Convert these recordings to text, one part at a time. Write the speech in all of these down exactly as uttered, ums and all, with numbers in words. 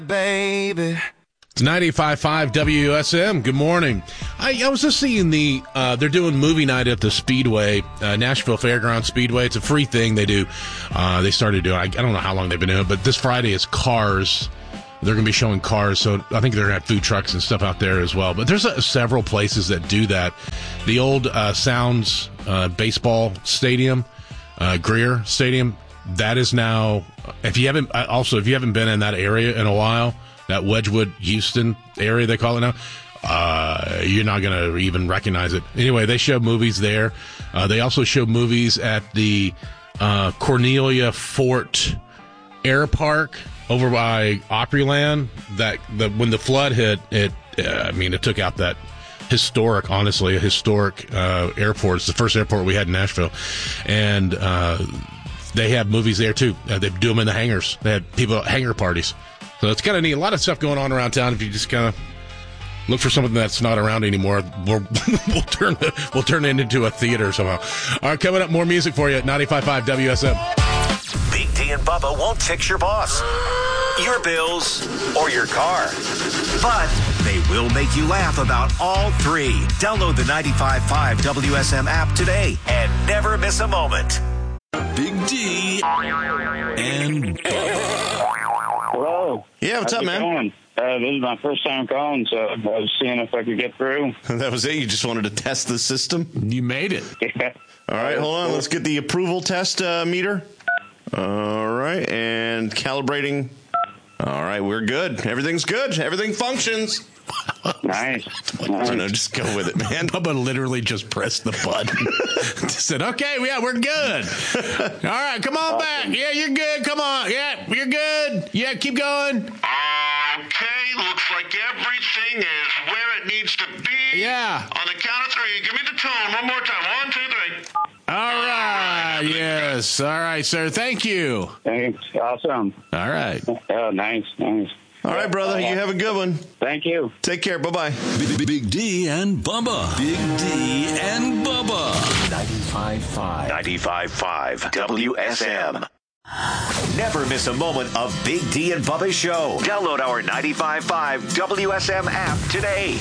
Baby. It's ninety-five point five W S M. Good morning. I, I was just seeing the, uh, they're doing movie night at the Speedway, uh, Nashville Fairgrounds Speedway. It's a free thing they do. Uh, they started doing, I, I don't know how long they've been doing it, but this Friday is Cars. They're going to be showing Cars, so I think they're going to have food trucks and stuff out there as well. But there's uh, several places that do that. The old uh, Sounds uh, baseball stadium, uh, Greer Stadium, that is now, if you haven't, also, if you haven't been in that area in a while, that Wedgwood, Houston area, they call it now, uh, you're not going to even recognize it. Anyway, they show movies there. Uh, they also show movies at the uh, Cornelia Fort Air Park over by Opryland. That the when the flood hit, it, uh, I mean, it took out that historic, honestly, a historic uh, airport. It's the first airport we had in Nashville. And uh, they have movies there, too. Uh, they do them in the hangars. They have people at hangar parties. So it's kind of neat. A lot of stuff going on around town. If you just kind of look for something that's not around anymore, we'll, we'll turn it, we'll turn it into a theater somehow. All right, coming up, more music for you at ninety-five point five W S M. Big D and Bubba won't fix your boss, your bills, or your car. But they will make you laugh about all three. Download the ninety-five point five W S M app today and never miss a moment. Big D and Bubba. Hello. Yeah, what's How's up, man? Going? Uh, this is my first time calling, so I was seeing if I could get through. That was it? You just wanted to test the system? You made it. Yeah. All right, hold on. Let's get the approval test uh, meter. All right, and calibrating. All right, we're good. Everything's good. Everything functions. Nice. I don't know, just go with it, man. Bubba literally just pressed the button. Said, okay, yeah, we're good. All right, come on back. Yeah, you're good. Come on. Yeah, you're good. Yeah, keep going. Okay, looks like everything is where it needs to be. Yeah. On the count of three, give me the tone one more time. One, two, three. All right. Yes. All right, sir. Thank you. Thanks. Awesome. All right. Oh, nice, nice. All right, brother. You have a good one. Thank you. Take care. Bye-bye. Big, Big D and Bubba. Big D and Bubba. ninety-five point five. ninety-five point five W S M. Never miss a moment of Big D and Bubba's show. Download our ninety-five point five W S M app today.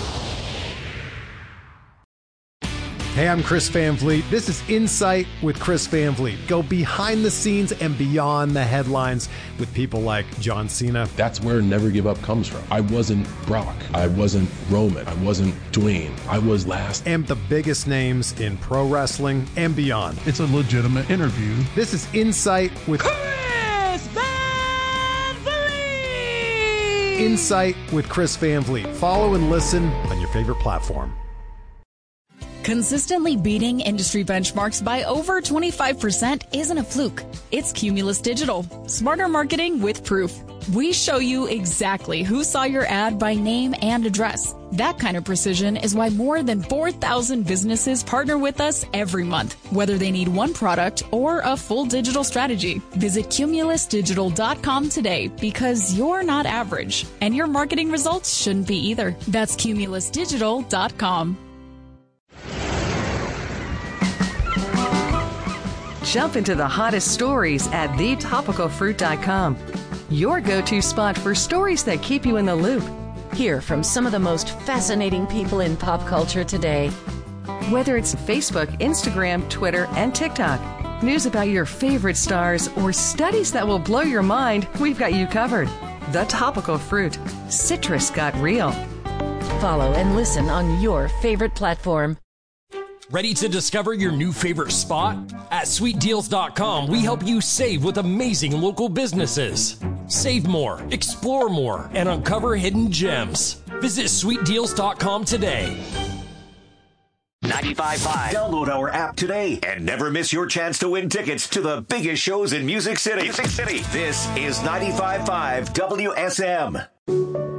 Hey, I'm Chris Van Vliet. This is Insight with Chris Van Vliet. Go behind the scenes and beyond the headlines with people like John Cena. That's where Never Give Up comes from. I wasn't Brock. I wasn't Roman. I wasn't Dwayne. I was last. And the biggest names in pro wrestling and beyond. It's a legitimate interview. This is Insight with Chris Van Vliet. Insight with Chris Van Vliet. Follow and listen on your favorite platform. Consistently beating industry benchmarks by over twenty-five percent isn't a fluke. It's Cumulus Digital. Smarter marketing with proof. We show you exactly who saw your ad by name and address. That kind of precision is why more than four thousand businesses partner with us every month, whether they need one product or a full digital strategy. Visit Cumulus Digital dot com today because you're not average, and your marketing results shouldn't be either. That's Cumulus Digital dot com. Jump into the hottest stories at the topical fruit dot com. Your go-to spot for stories that keep you in the loop. Hear from some of the most fascinating people in pop culture today. Whether it's Facebook, Instagram, Twitter, and TikTok, news about your favorite stars, or studies that will blow your mind, we've got you covered. The Topical Fruit. Citrus got real. Follow and listen on your favorite platform. Ready to discover your new favorite spot? At sweet deals dot com, we help you save with amazing local businesses. Save more, explore more, and uncover hidden gems. Visit sweet deals dot com today. ninety-five point five. Download our app today and never miss your chance to win tickets to the biggest shows in Music City. Music City. This is ninety-five point five W S M.